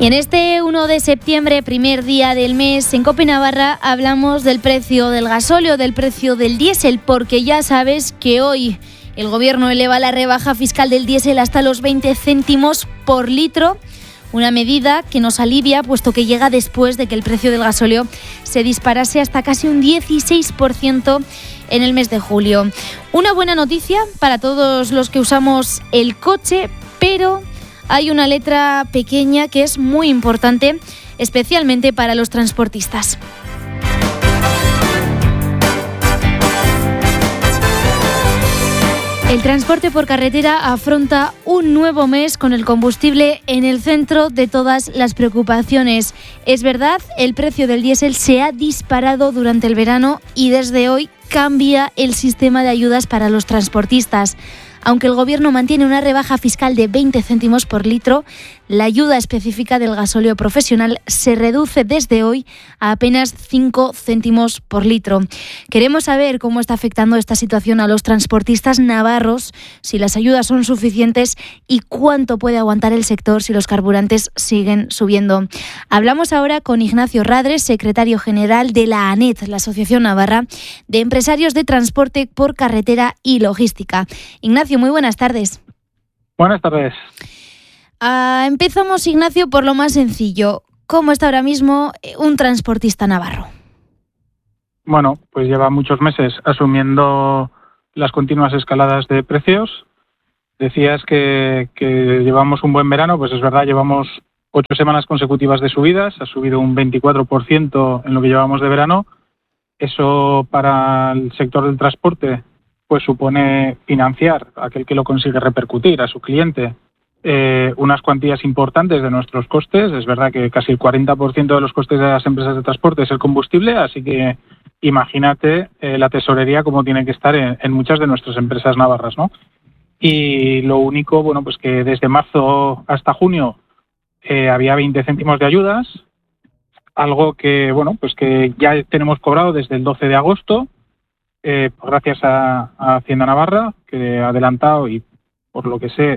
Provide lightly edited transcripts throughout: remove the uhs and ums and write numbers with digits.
Y en este 1 de septiembre, primer día del mes, en COPE Navarra hablamos del precio del gasóleo, del precio del diésel, porque ya sabes que hoy el Gobierno eleva la rebaja fiscal del diésel hasta los 20 céntimos por litro, una medida que nos alivia puesto que llega después de que el precio del gasóleo se disparase hasta casi un 16% en el mes de julio. Una buena noticia para todos los que usamos el coche, pero hay una letra pequeña que es muy importante, especialmente para los transportistas. El transporte por carretera afronta un nuevo mes con el combustible en el centro de todas las preocupaciones. Es verdad, el precio del diésel se ha disparado durante el verano y desde hoy cambia el sistema de ayudas para los transportistas. Aunque el Gobierno mantiene una rebaja fiscal de 20 céntimos por litro, la ayuda específica del gasóleo profesional se reduce desde hoy a apenas 5 céntimos por litro. Queremos saber cómo está afectando esta situación a los transportistas navarros, si las ayudas son suficientes y cuánto puede aguantar el sector si los carburantes siguen subiendo. Hablamos ahora con Ignacio Radres, secretario general de la ANET, la Asociación Navarra de Empresarios de Transporte por Carretera y Logística. Ignacio, muy buenas tardes. Buenas tardes. Empezamos, Ignacio, por lo más sencillo. ¿Cómo está ahora mismo un transportista navarro? Bueno, pues lleva muchos meses asumiendo las continuas escaladas de precios. Decías que llevamos un buen verano, pues es verdad, llevamos 8 semanas consecutivas de subidas, ha subido un 24% en lo que llevamos de verano. Eso para el sector del transporte pues supone financiar a aquel que lo consigue repercutir a su cliente unas cuantías importantes de nuestros costes. Es verdad que casi el 40% de los costes de las empresas de transporte es el combustible, así que imagínate la tesorería como tiene que estar en muchas de nuestras empresas navarras, ¿no? Y lo único, bueno, pues que desde marzo hasta junio había 20 céntimos de ayudas, algo que, bueno, pues que ya tenemos cobrado desde el 12 de agosto, gracias a Hacienda Navarra, que ha adelantado y, por lo que sé,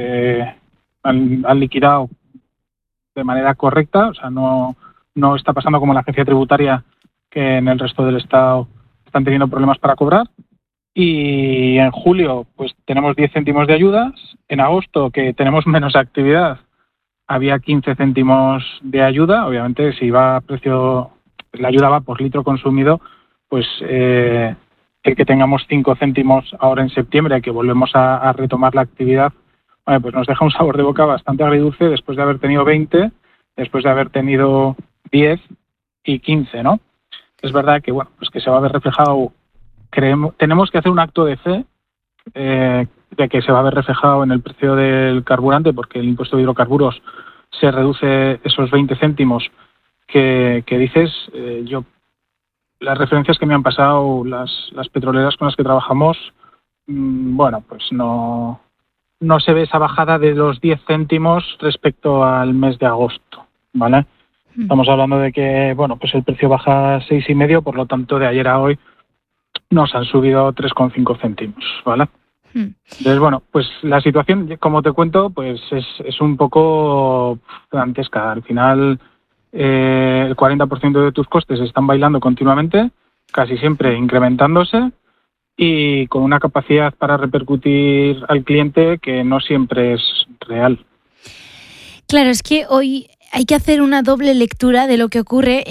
han liquidado de manera correcta. O sea, no está pasando como la agencia tributaria, que en el resto del Estado están teniendo problemas para cobrar. Y en julio pues tenemos 10 céntimos de ayudas. En agosto, que tenemos menos actividad, había 15 céntimos de ayuda. Obviamente, si va a precio, la ayuda va por litro consumido, pues el que tengamos 5 céntimos ahora en septiembre, que volvemos a retomar la actividad, bueno, pues nos deja un sabor de boca bastante agridulce después de haber tenido 20, después de haber tenido 10 y 15, ¿no? Es verdad que, bueno, pues que se va a ver reflejado, tenemos que hacer un acto de fe de que se va a ver reflejado en el precio del carburante, porque el impuesto de hidrocarburos se reduce esos 20 céntimos que dices. Las referencias que me han pasado las petroleras con las que trabajamos, bueno, pues no se ve esa bajada de los 10 céntimos respecto al mes de agosto, ¿vale? Estamos hablando de que, bueno, pues el precio baja a 6,5, por lo tanto, de ayer a hoy nos han subido 3,5 céntimos, ¿vale? Entonces, bueno, pues la situación, como te cuento, pues es un poco dantesca. Al final, el 40% de tus costes están bailando continuamente, casi siempre incrementándose, y con una capacidad para repercutir al cliente que no siempre es real. Claro, es que hoy hay que hacer una doble lectura de lo que ocurre.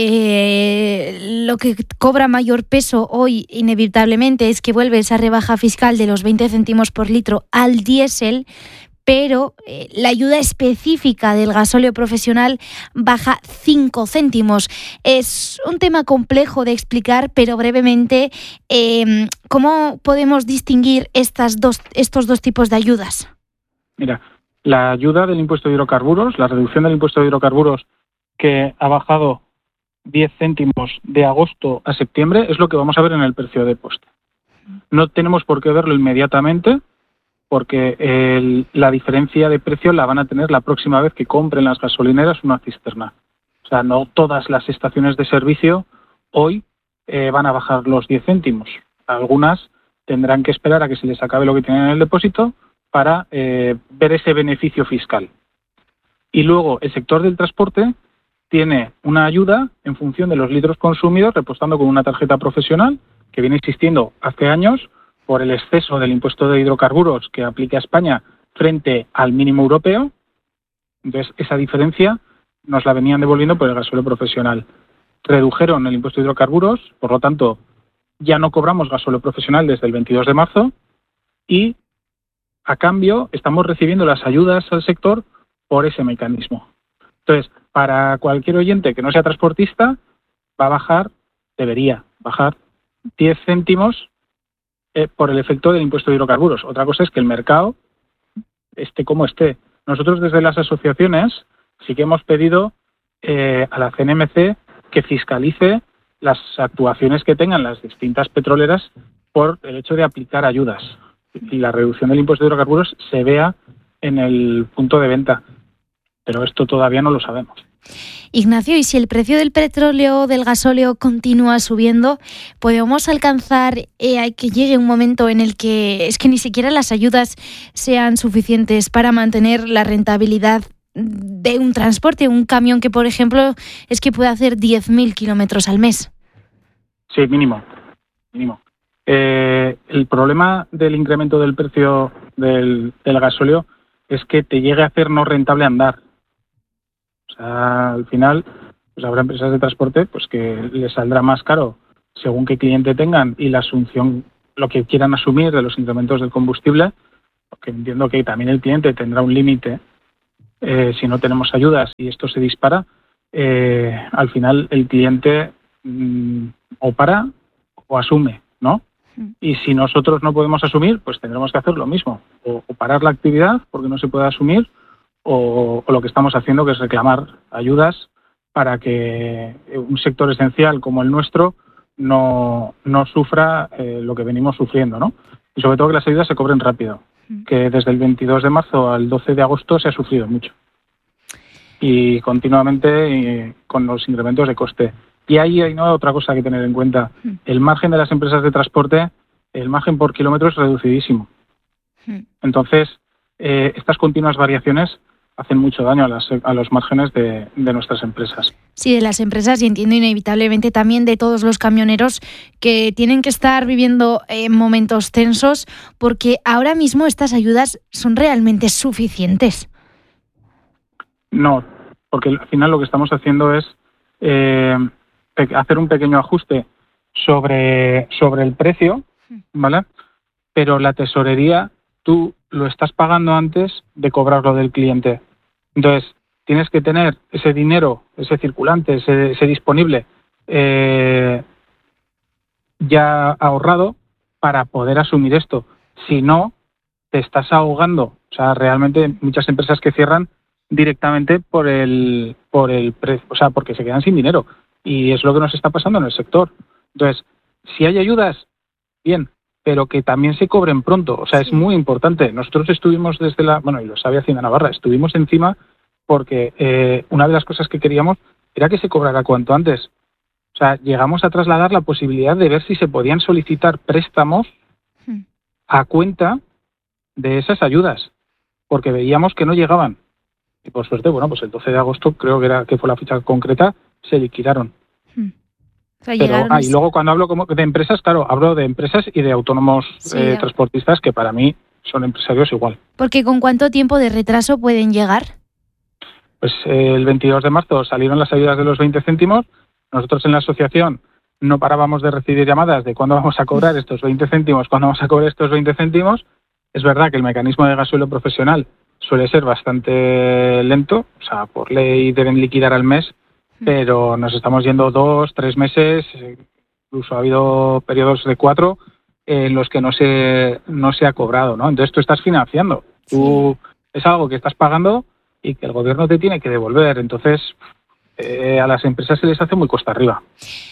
Lo que cobra mayor peso hoy, inevitablemente, es que vuelve esa rebaja fiscal de los 20 céntimos por litro al diésel, pero la ayuda específica del gasóleo profesional baja 5 céntimos. Es un tema complejo de explicar, pero brevemente, ¿cómo podemos distinguir estos dos tipos de ayudas? Mira, la ayuda del impuesto de hidrocarburos, la reducción del impuesto de hidrocarburos, que ha bajado 10 céntimos de agosto a septiembre, es lo que vamos a ver en el precio de poste. No tenemos por qué verlo inmediatamente, porque la diferencia de precio la van a tener la próxima vez que compren las gasolineras una cisterna. O sea, no todas las estaciones de servicio hoy van a bajar los 10 céntimos. Algunas tendrán que esperar a que se les acabe lo que tienen en el depósito para ver ese beneficio fiscal. Y luego el sector del transporte tiene una ayuda en función de los litros consumidos, repostando con una tarjeta profesional que viene existiendo hace años por el exceso del impuesto de hidrocarburos que aplica España frente al mínimo europeo. Entonces, esa diferencia nos la venían devolviendo por el gasóleo profesional. Redujeron el impuesto de hidrocarburos, por lo tanto, ya no cobramos gasóleo profesional desde el 22 de marzo y, a cambio, estamos recibiendo las ayudas al sector por ese mecanismo. Entonces, para cualquier oyente que no sea transportista, va a bajar, debería bajar 10 céntimos por el efecto del impuesto de hidrocarburos. Otra cosa es que el mercado esté como esté. Nosotros desde las asociaciones sí que hemos pedido a la CNMC que fiscalice las actuaciones que tengan las distintas petroleras por el hecho de aplicar ayudas y la reducción del impuesto de hidrocarburos se vea en el punto de venta. Pero esto todavía no lo sabemos. Ignacio, ¿y si el precio del petróleo o del gasóleo continúa subiendo, podemos alcanzar que llegue un momento en el que es que ni siquiera las ayudas sean suficientes para mantener la rentabilidad de un transporte, un camión que, por ejemplo, es que puede hacer 10.000 kilómetros al mes? Sí, mínimo. El problema del incremento del precio del gasóleo es que te llegue a hacer no rentable andar. O sea, al final, pues habrá empresas de transporte pues que les saldrá más caro según qué cliente tengan y la asunción, lo que quieran asumir de los incrementos del combustible, porque entiendo que también el cliente tendrá un límite si no tenemos ayudas y esto se dispara, al final el cliente o para o asume, ¿no? Y si nosotros no podemos asumir, pues tendremos que hacer lo mismo, o parar la actividad porque no se puede asumir, o lo que estamos haciendo, que es reclamar ayudas para que un sector esencial como el nuestro no sufra lo que venimos sufriendo, ¿no? Y sobre todo que las ayudas se cobren rápido, que desde el 22 de marzo al 12 de agosto se ha sufrido mucho. Y continuamente con los incrementos de coste. Y ahí hay otra cosa que tener en cuenta. El margen de las empresas de transporte, el margen por kilómetro es reducidísimo. Entonces, estas continuas variaciones hacen mucho daño a los márgenes de nuestras empresas. Sí, de las empresas y entiendo inevitablemente también de todos los camioneros que tienen que estar viviendo momentos tensos porque ahora mismo estas ayudas son realmente suficientes. No, porque al final lo que estamos haciendo es hacer un pequeño ajuste sobre el precio, ¿vale? Pero la tesorería tú lo estás pagando antes de cobrarlo del cliente. Entonces, tienes que tener ese dinero, ese circulante, ese disponible ya ahorrado para poder asumir esto. Si no, te estás ahogando. O sea, realmente muchas empresas que cierran directamente por el precio, o sea, porque se quedan sin dinero. Y es lo que nos está pasando en el sector. Entonces, si hay ayudas, bien, pero que también se cobren pronto. O sea, es muy importante. Nosotros estuvimos y lo sabe Hacienda Navarra, estuvimos encima porque una de las cosas que queríamos era que se cobrara cuanto antes. O sea, llegamos a trasladar la posibilidad de ver si se podían solicitar préstamos a cuenta de esas ayudas, porque veíamos que no llegaban. Y por suerte, pues el 12 de agosto, creo que fue la fecha concreta, se liquidaron. O sea, y luego cuando hablo de empresas, claro, hablo de empresas y de autónomos transportistas que para mí son empresarios igual. Porque ¿con cuánto tiempo de retraso pueden llegar? Pues el 22 de marzo salieron las ayudas de los 20 céntimos. Nosotros en la asociación no parábamos de recibir llamadas de cuándo vamos a cobrar estos 20 céntimos, cuándo vamos a cobrar estos 20 céntimos. Es verdad que el mecanismo de gasóleo profesional suele ser bastante lento, o sea, por ley deben liquidar al mes, pero nos estamos yendo 2-3 meses, incluso ha habido periodos de 4 en los que no se ha cobrado, ¿no? Entonces tú estás financiando, es algo que estás pagando y que el gobierno te tiene que devolver, entonces a las empresas se les hace muy cuesta arriba.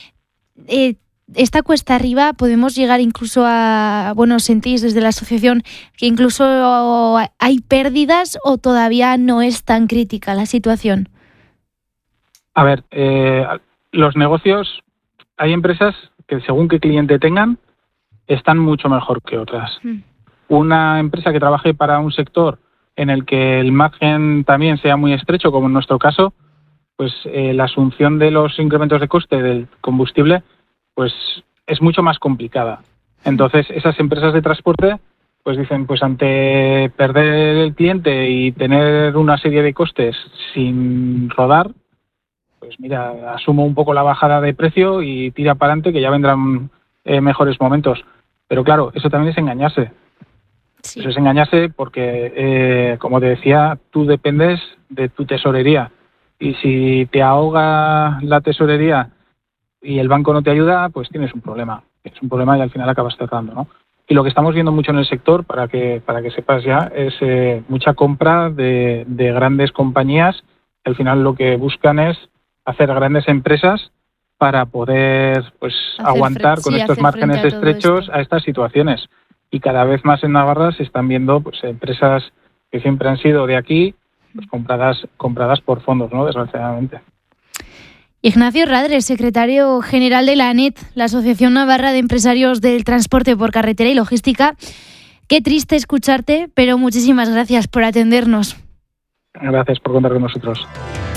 Esta cuesta arriba podemos llegar incluso a, sentís desde la asociación que incluso hay pérdidas o todavía no es tan crítica la situación. A ver, los negocios, hay empresas que según qué cliente tengan, están mucho mejor que otras. Una empresa que trabaje para un sector en el que el margen también sea muy estrecho, como en nuestro caso, pues la asunción de los incrementos de coste del combustible pues es mucho más complicada. Entonces, esas empresas de transporte pues dicen, pues ante perder el cliente y tener una serie de costes sin rodar, pues mira, asumo un poco la bajada de precio y tira para adelante, que ya vendrán mejores momentos. Pero claro, eso también es engañarse. Sí. Eso es engañarse porque, como te decía, tú dependes de tu tesorería. Y si te ahoga la tesorería y el banco no te ayuda, pues tienes un problema. Es un problema y al final acabas cerrando, ¿no? Y lo que estamos viendo mucho en el sector, para que sepas ya, es mucha compra de grandes compañías. Al final lo que buscan es hacer grandes empresas para poder pues aguantar con estos márgenes estrechos a estas situaciones. Y cada vez más en Navarra se están viendo pues empresas que siempre han sido de aquí, pues compradas por fondos, ¿no? Desgraciadamente. Ignacio Radre, secretario general de la ANET, la Asociación Navarra de Empresarios del Transporte por Carretera y Logística. Qué triste escucharte, pero muchísimas gracias por atendernos. Gracias por contar con nosotros.